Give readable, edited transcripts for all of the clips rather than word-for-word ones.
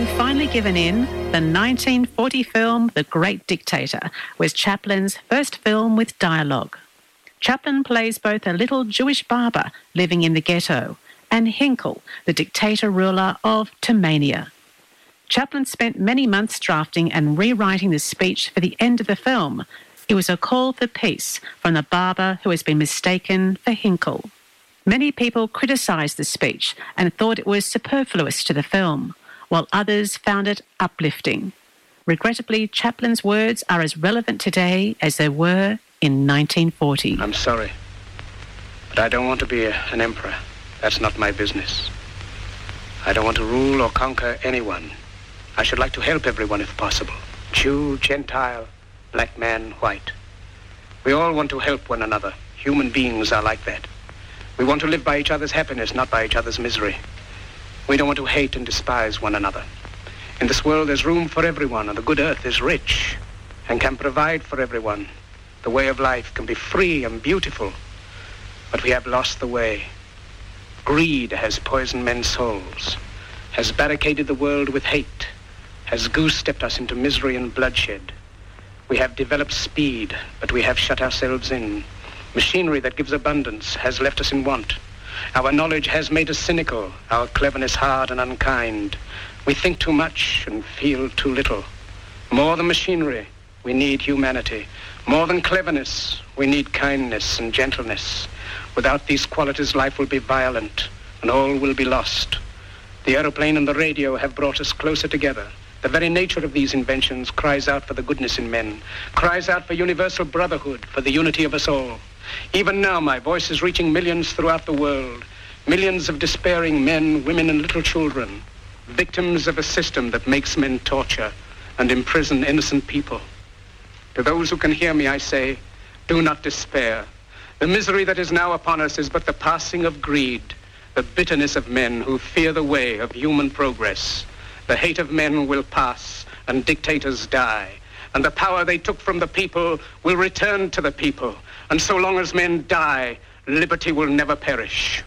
Having finally given in, the 1940 film The Great Dictator was Chaplin's first film with dialogue. Chaplin plays both a little Jewish barber living in the ghetto and Hinkle, the dictator ruler of Tomania. Chaplin spent many months drafting and rewriting the speech for the end of the film. It was a call for peace from the barber who has been mistaken for Hinkle. Many people criticised the speech and thought it was superfluous to the film, while others found it uplifting. Regrettably, Chaplin's words are as relevant today as they were in 1940. I'm sorry, but I don't want to be an emperor. That's not my business. I don't want to rule or conquer anyone. I should like to help everyone if possible. Jew, Gentile, black man, white. We all want to help one another. Human beings are like that. We want to live by each other's happiness, not by each other's misery. We don't want to hate and despise one another. In this world, there's room for everyone, and the good earth is rich and can provide for everyone. The way of life can be free and beautiful, but we have lost the way. Greed has poisoned men's souls, has barricaded the world with hate, has goose-stepped us into misery and bloodshed. We have developed speed, but we have shut ourselves in. Machinery that gives abundance has left us in want. Our knowledge has made us cynical, our cleverness hard and unkind. We think too much and feel too little. More than machinery, we need humanity. More than cleverness, we need kindness and gentleness. Without these qualities, life will be violent and all will be lost. The aeroplane and the radio have brought us closer together. The very nature of these inventions cries out for the goodness in men, cries out for universal brotherhood, for the unity of us all. Even now, my voice is reaching millions throughout the world, millions of despairing men, women, and little children, victims of a system that makes men torture and imprison innocent people. To those who can hear me, I say, do not despair. The misery that is now upon us is but the passing of greed, the bitterness of men who fear the way of human progress. The hate of men will pass and dictators die, and the power they took from the people will return to the people. And so long as men die, liberty will never perish.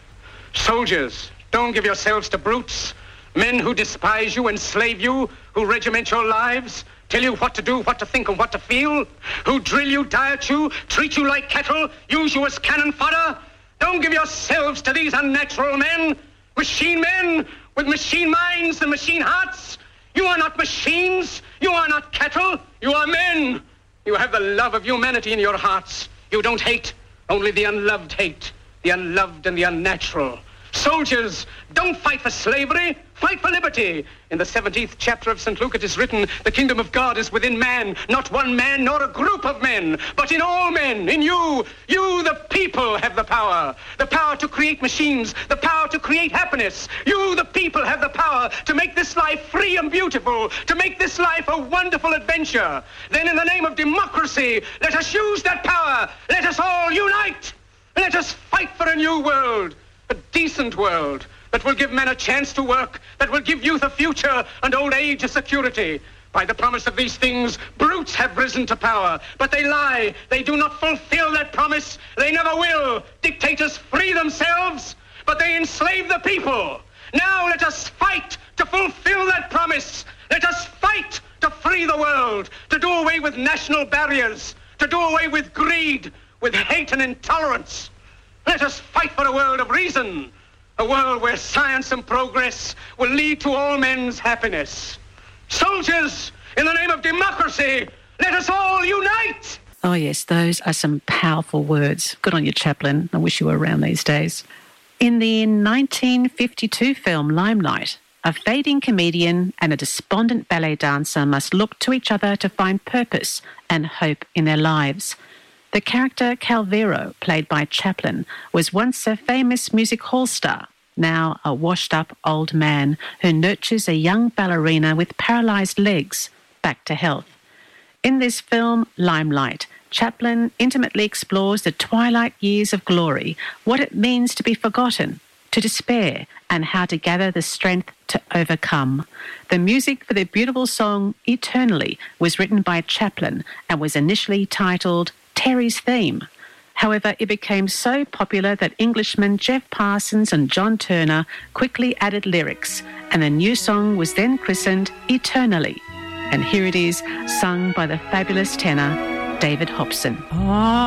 Soldiers, don't give yourselves to brutes, men who despise you, enslave you, who regiment your lives, tell you what to do, what to think, and what to feel, who drill you, diet you, treat you like cattle, use you as cannon fodder. Don't give yourselves to these unnatural men, machine men with machine minds and machine hearts. You are not machines. You are not cattle. You are men. You have the love of humanity in your hearts. You don't hate, only the unloved hate, the unloved and the unnatural. Soldiers, don't fight for slavery, fight for liberty. In the 17th chapter of St. Luke it is written, the kingdom of God is within man, not one man nor a group of men, but in all men, in you. You, the people, have the power to create machines, the power to create happiness. You, the people, have the power to make this life free and beautiful, to make this life a wonderful adventure. Then in the name of democracy, let us use that power. Let us all unite. Let us fight for a new world. A decent world that will give men a chance to work, that will give youth a future and old age a security. By the promise of these things, brutes have risen to power, but they lie. They do not fulfill that promise. They never will. Dictators free themselves, but they enslave the people. Now let us fight to fulfill that promise. Let us fight to free the world, to do away with national barriers, to do away with greed, with hate and intolerance. Let us fight for a world of reason, a world where science and progress will lead to all men's happiness. Soldiers, in the name of democracy, let us all unite! Oh yes, those are some powerful words. Good on you, Chaplin. I wish you were around these days. In the 1952 film Limelight, a fading comedian and a despondent ballet dancer must look to each other to find purpose and hope in their lives. The character Calvero, played by Chaplin, was once a famous music hall star, now a washed-up old man who nurtures a young ballerina with paralysed legs back to health. In this film, Limelight, Chaplin intimately explores the twilight years of glory, what it means to be forgotten, to despair, and how to gather the strength to overcome. The music for the beautiful song Eternally was written by Chaplin and was initially titled Terry's Theme. However, it became so popular that Englishmen Jeff Parsons and John Turner quickly added lyrics, and the new song was then christened Eternally. And here it is, sung by the fabulous tenor David Hobson.